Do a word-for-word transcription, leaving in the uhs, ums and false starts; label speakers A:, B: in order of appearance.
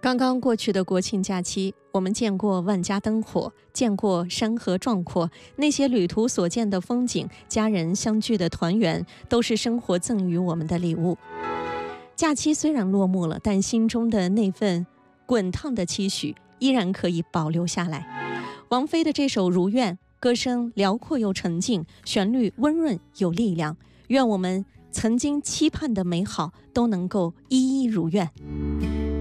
A: 刚刚过去的国庆假期，我们见过万家灯火，见过山河壮阔，那些旅途所见的风景，家人相聚的团圆，都是生活赠予我们的礼物。假期虽然落幕了，但心中的那份滚烫的期许依然可以保留下来。王菲的这首《如愿》，歌声辽阔又沉静，旋律温润有力量，愿我们曾经期盼的美好都能够一一如愿。